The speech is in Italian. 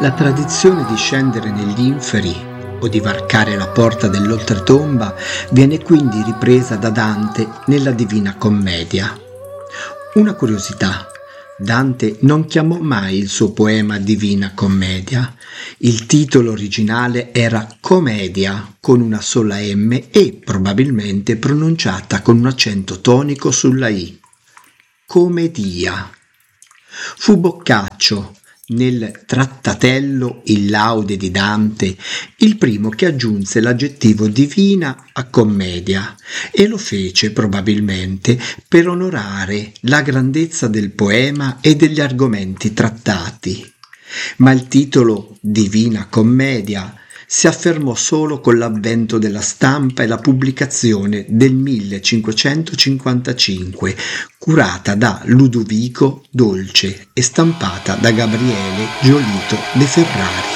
La tradizione di scendere negli inferi o di varcare la porta dell'oltretomba viene quindi ripresa da Dante nella Divina Commedia. Una curiosità: Dante non chiamò mai il suo poema Divina Commedia. Il titolo originale era Commedia con una sola M e probabilmente pronunciata con un accento tonico sulla I. Commedia. Fu Boccaccio, nel Trattatello in laude di Dante, il primo che aggiunse l'aggettivo divina a commedia, e lo fece probabilmente per onorare la grandezza del poema e degli argomenti trattati. Ma il titolo Divina Commedia si affermò solo con l'avvento della stampa e la pubblicazione del 1555, curata da Ludovico Dolce e stampata da Gabriele Giolito de Ferrari.